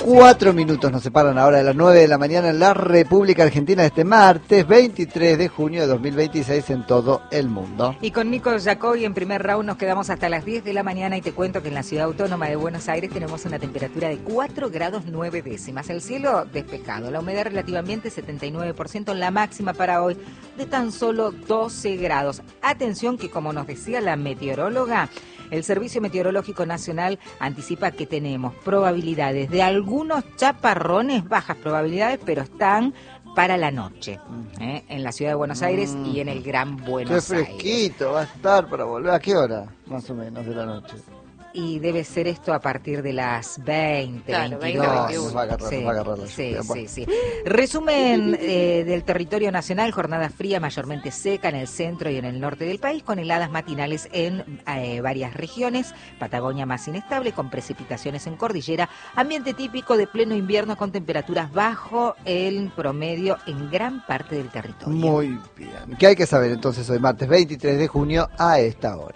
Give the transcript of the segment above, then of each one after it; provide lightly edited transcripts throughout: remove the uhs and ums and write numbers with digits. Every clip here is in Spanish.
4 minutos nos separan ahora de las 9 de la mañana en la República Argentina este martes 23 de junio de 2026 en todo el mundo. Y con Nico Jacobi en primer round nos quedamos hasta las 10 de la mañana y te cuento que en la Ciudad Autónoma de Buenos Aires tenemos una temperatura de 4 grados 9 décimas. El cielo despejado, la humedad relativa ambiente 79%, la máxima para hoy de tan solo 12 grados. Atención que, como nos decía la meteoróloga, el Servicio Meteorológico Nacional anticipa que tenemos probabilidades de algunos chaparrones, bajas probabilidades, pero están para la noche, en la Ciudad de Buenos Aires y en el Gran Buenos Aires. Qué fresquito va a estar para volver. ¿A qué hora, más o menos, de la noche? Y debe ser esto a partir de las 20, claro, 22. 20, nos va a agarrar la Sí, lluvia. sí, sí. Resumen del territorio nacional: jornada fría mayormente seca en el centro y en el norte del país, con heladas matinales en varias regiones. Patagonia más inestable, con precipitaciones en cordillera. Ambiente típico de pleno invierno con temperaturas bajo el promedio en gran parte del territorio. Muy bien. ¿Qué hay que saber entonces hoy, martes 23 de junio, a esta hora?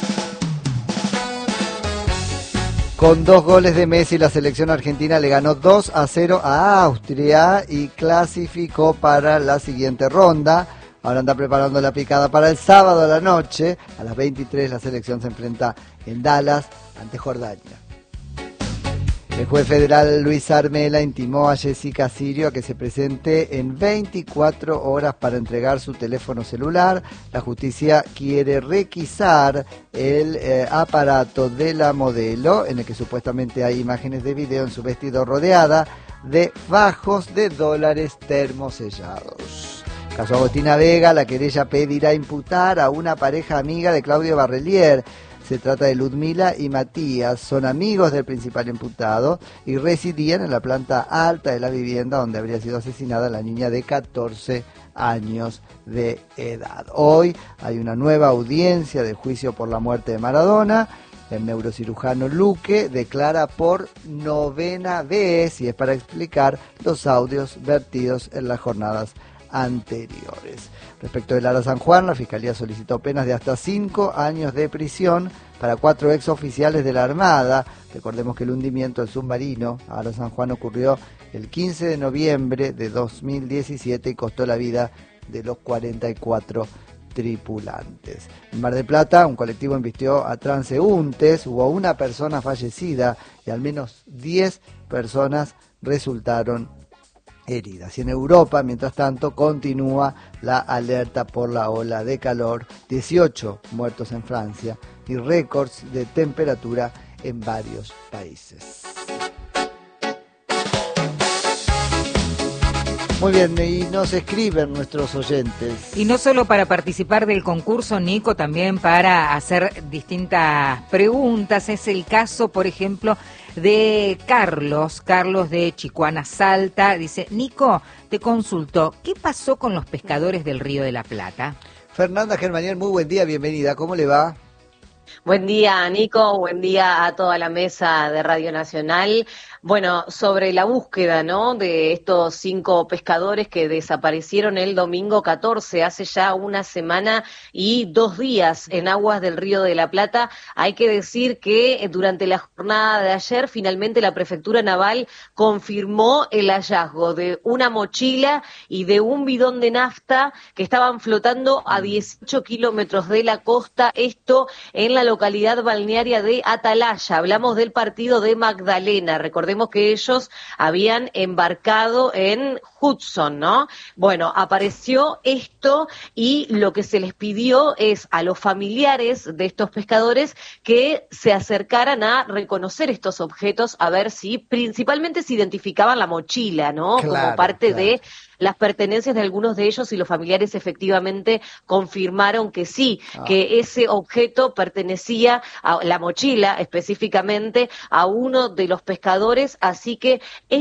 Con 2 goles de Messi, la selección argentina le ganó 2-0 a Austria y clasificó para la siguiente ronda. Ahora anda preparando la picada para el sábado a la noche. A las 23 la selección se enfrenta en Dallas ante Jordania. El juez federal Luis Armela intimó a Jessica Sirio a que se presente en 24 horas para entregar su teléfono celular. La justicia quiere requisar el aparato de la modelo, en el que supuestamente hay imágenes de video en su vestido rodeada de fajos de dólares termosellados. Caso Agostina Vega, la querella pedirá imputar a una pareja amiga de Claudio Barrelier. Se trata de Ludmila y Matías, son amigos del principal imputado y residían en la planta alta de la vivienda donde habría sido asesinada la niña de 14 años de edad. Hoy hay una nueva audiencia de juicio por la muerte de Maradona. El neurocirujano Luque declara por 9ª vez y es para explicar los audios vertidos en las jornadas anteriores. Respecto de Lara San Juan, la Fiscalía solicitó penas de hasta 5 años de prisión para 4 exoficiales de la Armada. Recordemos que el hundimiento del submarino a Lara San Juan ocurrió el 15 de noviembre de 2017 y costó la vida de los 44 tripulantes. En Mar del Plata, un colectivo embistió a transeúntes, hubo una persona fallecida y al menos 10 personas resultaron heridas. Y en Europa, mientras tanto, continúa la alerta por la ola de calor, 18 muertos en Francia y récords de temperatura en varios países. Muy bien, y nos escriben nuestros oyentes. Y no solo para participar del concurso, Nico, también para hacer distintas preguntas. Es el caso, por ejemplo, de Carlos de Chicuana, Salta. Dice: Nico, te consulto, ¿qué pasó con los pescadores del Río de la Plata? Fernanda Germaniel, muy buen día, bienvenida, ¿cómo le va? Buen día, Nico, buen día a toda la mesa de Radio Nacional. Bueno, sobre la búsqueda, ¿no?, de estos 5 pescadores que desaparecieron el domingo 14, hace ya una semana y 2 días en aguas del Río de la Plata. Hay que decir que durante la jornada de ayer, finalmente la Prefectura Naval confirmó el hallazgo de una mochila y de un bidón de nafta que estaban flotando a 18 kilómetros de la costa, esto en la localidad balnearia de Atalaya. Hablamos del partido de Magdalena. Recordemos que ellos habían embarcado en Hudson, ¿no? Bueno, apareció esto y lo que se les pidió es a los familiares de estos pescadores que se acercaran a reconocer estos objetos, a ver si principalmente se identificaban la mochila, ¿no? Claro, como parte claro. de las pertenencias de algunos de ellos, y los familiares efectivamente confirmaron que sí, que ese objeto pertenecía a la mochila específicamente a uno de los pescadores, así que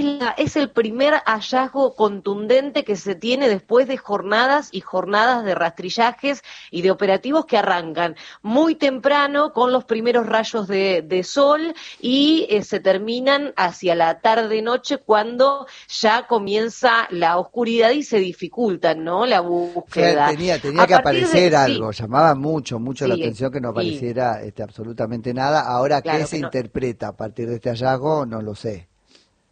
es el primer hallazgo contundente que se tiene después de jornadas y jornadas de rastrillajes y de operativos que arrancan muy temprano con los primeros rayos de sol y se terminan hacia la tarde-noche cuando ya comienza la oscuridad y se dificulta, ¿no?, la búsqueda. Tenía que aparecer algo, llamaba mucho la atención que no apareciera absolutamente nada. Ahora, claro, ¿qué se interpreta a partir de este hallazgo? No lo sé.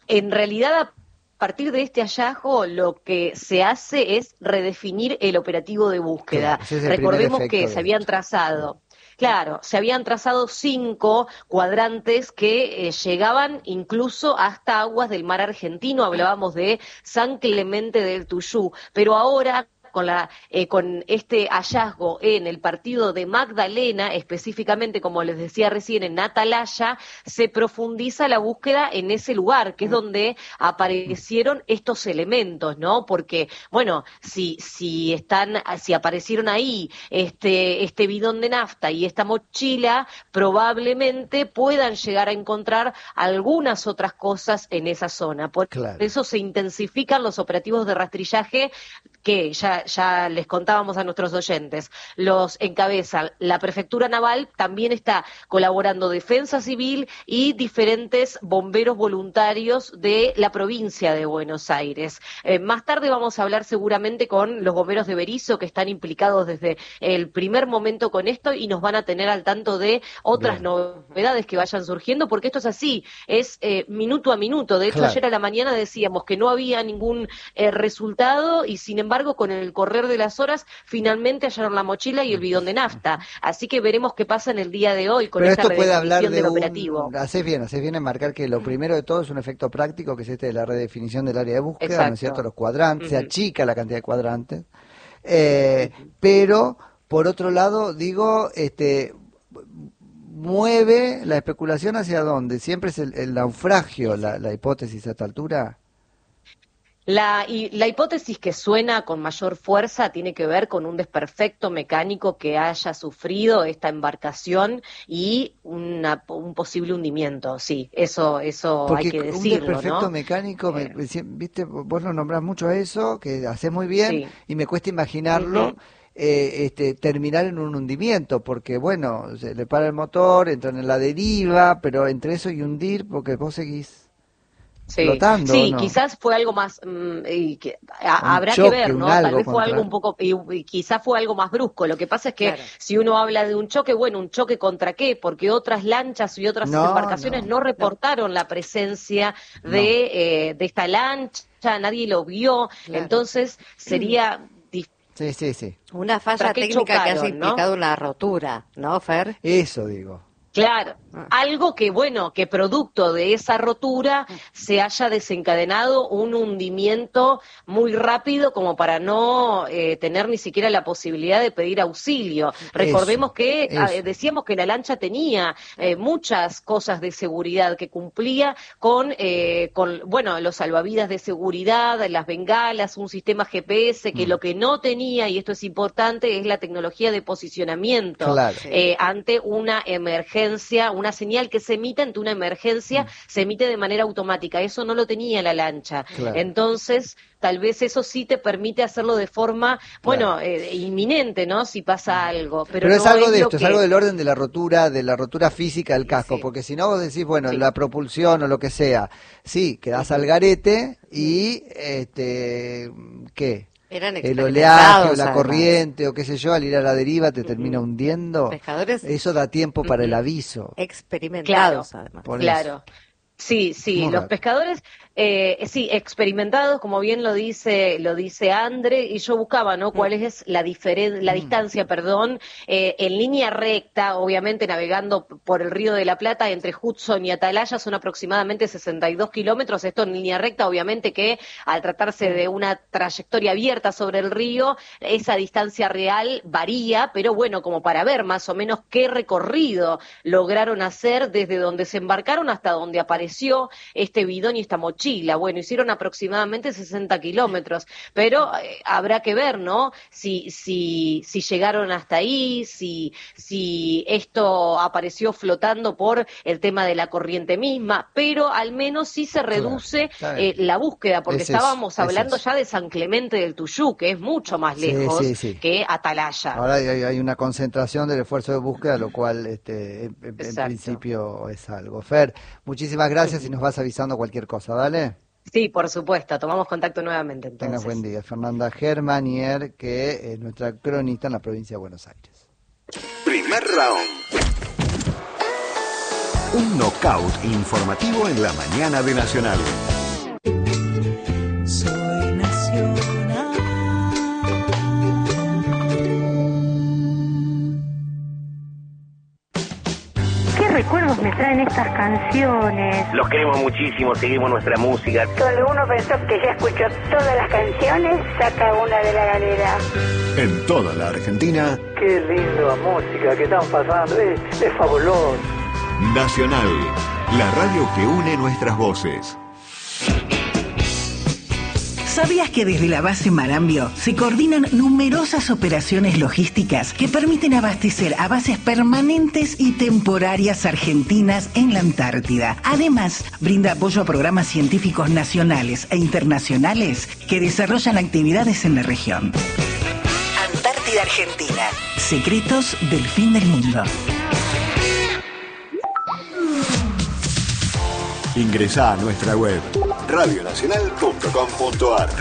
En realidad, a partir de este hallazgo, lo que se hace es redefinir el operativo de búsqueda. Claro, ese es el Recordemos primer que efecto se de habían esto. trazado. Claro, se habían trazado 5 cuadrantes que llegaban incluso hasta aguas del mar Argentino. Hablábamos de San Clemente del Tuyú, pero ahora con este hallazgo en el partido de Magdalena, específicamente, como les decía recién, en Atalaya, se profundiza la búsqueda en ese lugar, que es donde aparecieron estos elementos, ¿no? Porque, bueno, si aparecieron ahí este bidón de nafta y esta mochila, probablemente puedan llegar a encontrar algunas otras cosas en esa zona. Por Claro. eso se intensifican los operativos de rastrillaje que ya les contábamos a nuestros oyentes, los encabeza la Prefectura Naval, también está colaborando Defensa Civil y diferentes bomberos voluntarios de la provincia de Buenos Aires. Más tarde vamos a hablar seguramente con los bomberos de Berisso, que están implicados desde el primer momento con esto y nos van a tener al tanto de otras novedades que vayan surgiendo, porque esto es así, es minuto a minuto. De hecho, Claro. ayer a la mañana decíamos que no había ningún resultado y sin embargo con el correr de las horas finalmente hallaron la mochila y el bidón de nafta. Así que veremos qué pasa en el día de hoy con Pero esta esto puede hablar redefinición de del operativo. haces bien en marcar que lo primero de todo es un efecto práctico, que es este de la redefinición del área de búsqueda, ¿no es cierto? Exacto. Los cuadrantes, se Ujú. achica la cantidad de cuadrantes, pero por otro lado, digo, mueve la especulación hacia dónde, siempre es el naufragio, la hipótesis a esta altura. La hipótesis que suena con mayor fuerza tiene que ver con un desperfecto mecánico que haya sufrido esta embarcación y un posible hundimiento. Sí, eso hay Porque que un decirlo, desperfecto ¿no? mecánico, Eh, viste, vos lo nombrás mucho a eso, que haces muy bien, sí. y me cuesta imaginarlo Ujú. terminar en un hundimiento, porque bueno, se le para el motor, entran en la deriva, pero entre eso y hundir, porque vos seguís Sí, flotando, ¿o sí, no? quizás fue algo más, Un habrá que choque, ver, un ¿no? Tal algo vez fue algo contra... un poco, y quizás fue algo más brusco. Lo que pasa es que Claro. si uno habla de un choque, bueno, ¿un choque contra qué? Porque otras lanchas y otras No, embarcaciones no, no reportaron la presencia no. de esta lancha, nadie lo vio, Claro. entonces sería, Sí, sí, sí. Una ¿contra falla qué técnica que haya chocaron, no? implicado una rotura, ¿no, Fer? Eso digo. Claro, Ah. algo que, bueno, que producto de esa rotura se haya desencadenado un hundimiento muy rápido como para no tener ni siquiera la posibilidad de pedir auxilio. Recordemos que Eso. decíamos que la lancha tenía muchas cosas de seguridad que cumplía bueno, los salvavidas de seguridad, las bengalas, un sistema GPS, que lo que no tenía, y esto es importante, es la tecnología de posicionamiento Claro. Sí. ante una emergencia, una señal que se emite ante una emergencia, se emite de manera automática. Eso no lo tenía la lancha. Claro. Entonces, tal vez eso sí te permite hacerlo de forma, Claro. bueno, inminente, ¿no? Si pasa algo. Pero Pero es no algo de lo esto, es que... algo del orden de la rotura física del casco, Sí. porque si no vos decís, bueno, Sí. la propulsión o lo que sea, sí, quedás al garete y, ¿qué? Eran El oleaje o experimentados, la además. corriente o qué sé yo, al ir a la deriva te termina hundiendo. Pescadores Eso da tiempo para el aviso. experimentados, Claro, además. Por claro. Sí, sí, Muy los raro. pescadores, sí, experimentados, como bien lo dice Andre, y yo buscaba, ¿no? ¿Cuál es la distancia, perdón, en línea recta, obviamente navegando por el Río de la Plata entre Hudson y Atalaya son aproximadamente 62 kilómetros. Esto en línea recta, obviamente que al tratarse de una trayectoria abierta sobre el río, esa distancia real varía, pero bueno, como para ver más o menos qué recorrido lograron hacer desde donde se embarcaron hasta donde apareció este bidón y esta mochila. Bueno, hicieron aproximadamente 60 kilómetros, pero habrá que ver, ¿no? Si llegaron hasta ahí, si esto apareció flotando por el tema de la corriente misma, pero al menos sí se Claro, reduce está bien. la búsqueda, porque Es eso, estábamos es hablando eso. ya de San Clemente del Tuyú, que es mucho más Sí, lejos sí, sí. que Atalaya. Ahora hay una concentración del esfuerzo de búsqueda, lo cual en Exacto. principio es algo. Fer, muchísimas gracias y nos vas avisando cualquier cosa, ¿dale? Sí, por supuesto, tomamos contacto nuevamente Tengas entonces. buen día. Fernanda Germanier, que es nuestra cronista en la provincia de Buenos Aires. Primer round. Un knockout informativo en la mañana de Nacional. canciones. Los queremos muchísimo, seguimos nuestra música. Cuando uno pensó que ya escuchó todas las canciones, saca una de la galera. En toda la Argentina. Qué linda música que están pasando, es fabuloso. Nacional, la radio que une nuestras voces. ¿Sabías que desde la base Marambio se coordinan numerosas operaciones logísticas que permiten abastecer a bases permanentes y temporarias argentinas en la Antártida? Además, brinda apoyo a programas científicos nacionales e internacionales que desarrollan actividades en la región. Antártida Argentina. Secretos del fin del mundo. Ingresá a nuestra web radionacional.com.ar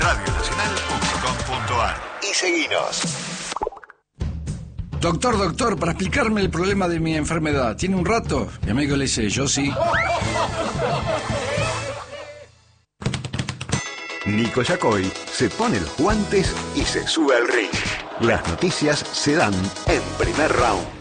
y seguinos. Doctor, para explicarme el problema de mi enfermedad, ¿tiene un rato? Mi amigo le dice, yo sí. Nico Yacoy se pone los guantes y se sube al ring. Las noticias se dan en Primer Round.